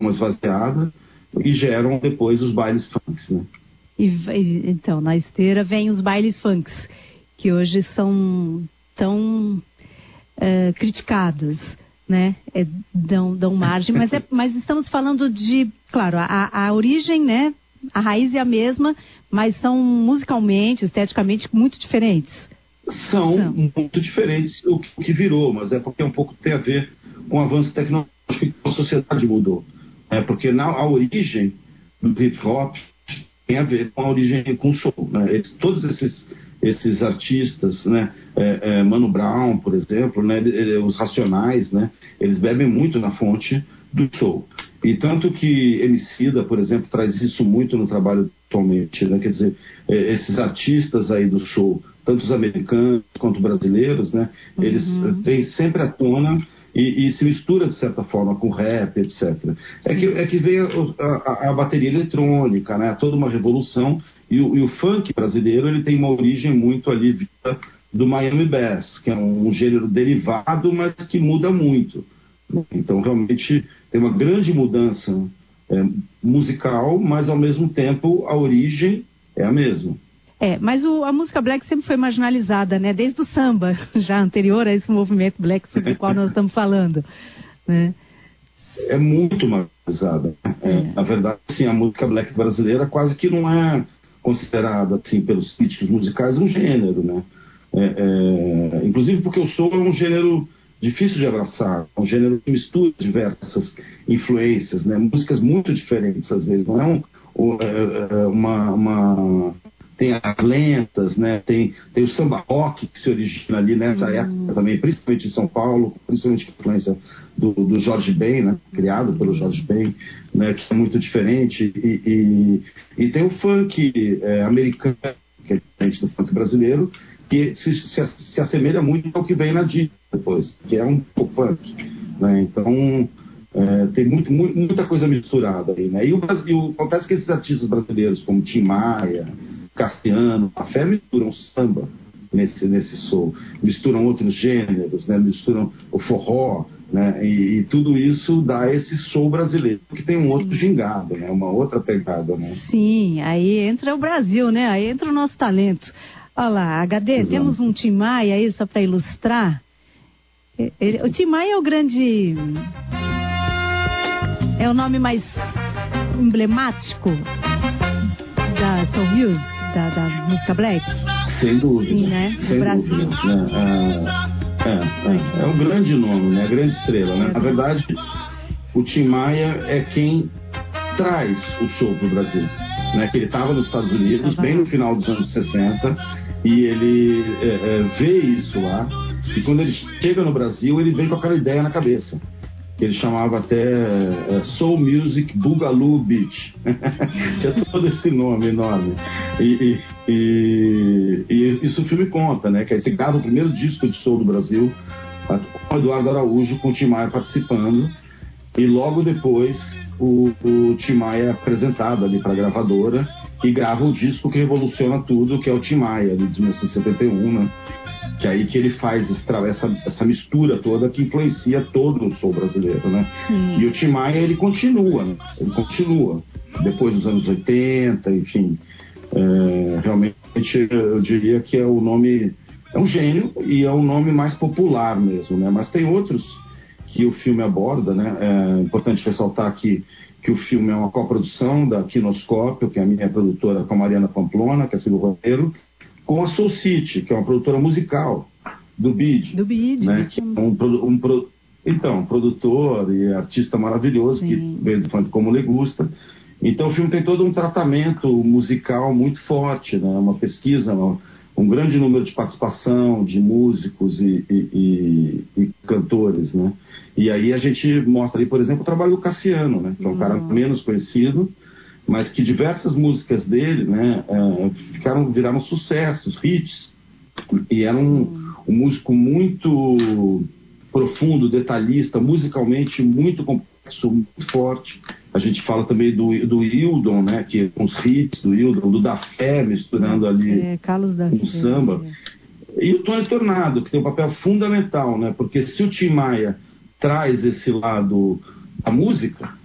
uma esvaziada e geram depois os bailes funks, né? Então, na esteira vem os bailes funks, que hoje são tão criticados, né? Dão margem, mas estamos falando de, claro, a origem, né? A raiz é a mesma, mas são musicalmente, esteticamente, muito diferentes. São muito diferentes o que virou, mas é porque um pouco tem a ver com o avanço tecnológico que a sociedade mudou. Porque a origem do hip-hop tem a ver com a origem com o soul, né? Todos esses artistas, né? Mano Brown, por exemplo, né? Os Racionais, né? Eles bebem muito na fonte do soul. E tanto que Emicida, por exemplo, traz isso muito no trabalho atualmente, né? Quer dizer, esses artistas aí do soul, tanto os americanos quanto brasileiros, né? Eles têm sempre à tona e se mistura de certa forma com rap, etc. É que veio a bateria eletrônica, né? Toda uma revolução, e o funk brasileiro ele tem uma origem muito ali vinda do Miami Bass, que é um gênero derivado, mas que muda muito. Então realmente tem uma grande mudança musical, mas ao mesmo tempo a origem é a mesma. Mas a música black sempre foi marginalizada, né? Desde o samba, já anterior a esse movimento black sobre o qual nós estamos falando, né? É muito marginalizada. Na verdade, assim, a música black brasileira quase que não é considerada, assim, pelos críticos musicais um gênero, né? Inclusive porque o soul é um gênero difícil de abraçar, é um gênero que mistura diversas influências, né? Músicas muito diferentes às vezes, não é tem as lentas, né? Tem o samba rock que se origina ali nessa época também, principalmente em São Paulo, principalmente com a influência do Jorge Ben, né? Criado pelo Jorge Ben, né? Que é muito diferente, e tem o funk americano, que é diferente do funk brasileiro, que se assemelha muito ao que vem na Disney depois, que é um pouco funk, né? Então tem muita coisa misturada aí, né? Acontece que esses artistas brasileiros como Tim Maia, Cassiano, a fé misturam samba nesse soul, misturam outros gêneros, né? Misturam o forró, né? E tudo isso dá esse soul brasileiro, que tem um outro gingado, né? Uma outra pegada, né? Sim, aí entra o Brasil, né? Aí entra o nosso talento. Olha lá, HD, exato. Temos um Tim Maia aí só para ilustrar. O Tim Maia é o grande... É o nome mais emblemático da soul music, da música black? Sem dúvida. Sim, né? Sem no Brasil. Dúvida, né? É um grande nome, né? Grande estrela, né? Na verdade, o Tim Maia é quem traz o soul para o Brasil, né? Que ele estava nos Estados Unidos, bem no final dos anos 60, e ele vê isso lá, e quando ele chega no Brasil, ele vem com aquela ideia na cabeça, que ele chamava até Soul Music Boogaloo Beach. Tinha todo esse nome enorme. E isso o filme conta, né? Que aí você grava o primeiro disco de soul do Brasil, com o Eduardo Araújo, com o Tim Maia participando, e logo depois o Tim Maia é apresentado ali para a gravadora e grava o disco que revoluciona tudo, que é o Tim Maia, de 1971, né? Que é aí que ele faz essa mistura toda que influencia todo o soul brasileiro, né? Sim. E o Tim Maia, ele continua, né? Ele continua. Depois dos anos 80, enfim. Realmente, eu diria que é o nome... É um gênio e é o nome mais popular mesmo, né? Mas tem outros que o filme aborda, né? É importante ressaltar aqui que o filme é uma coprodução da Quinoscópio, que é a minha produtora, com a Mariana Pamplona, que é o roteiro, com a Soul City, que é uma produtora musical do BID. Do BID. Né? Que é um produtor e artista maravilhoso, sim, que veio do funk como le gusta. Então o filme tem todo um tratamento musical muito forte, né? Uma pesquisa, um grande número de participação de músicos e cantores, né? E aí a gente mostra aí, por exemplo, o trabalho do Cassiano, né? Que é um cara menos conhecido, mas que diversas músicas dele, né, viraram sucessos, hits, e era um músico muito profundo, detalhista, musicalmente muito complexo, muito forte. A gente fala também do Hildon, né, que com os hits do Hildon, do Da Fé, misturando ali com o samba. E o Tony Tornado, que tem um papel fundamental, né, porque se o Tim Maia traz esse lado da música,